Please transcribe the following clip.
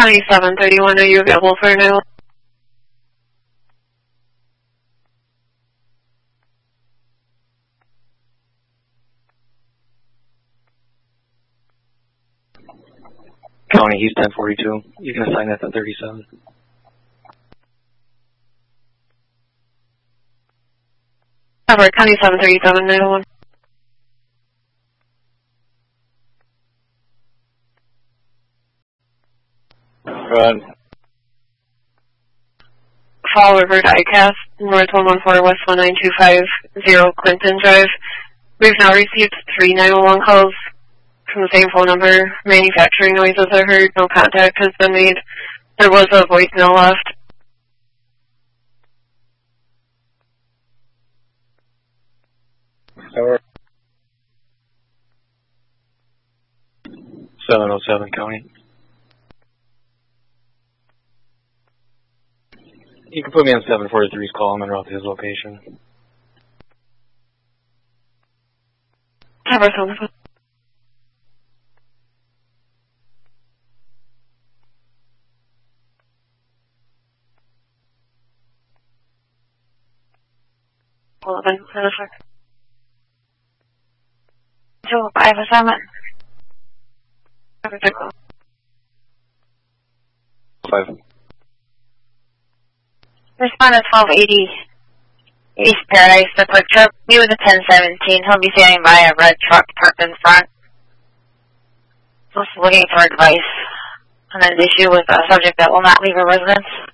County 731, are you available for now? County, he's 1042. You can assign that to 37. Cover, County 737, 901. Run. Fall River to ICAS, North 114, West 19250, Clinton Drive. We've now received 3 911 calls from the same phone number. Manufacturing noises are heard. No contact has been made. There was a voicemail left. Tower. 707 County. You can put me on 743's call. I'm en route to his location. Cover, phone. Hold on, 257. Cover, 5. Respondent 1280 East Paradise, the quick trip. He was a 1017. He'll be standing by a red truck parked in front. Just looking for advice on an issue with a subject that will not leave a residence.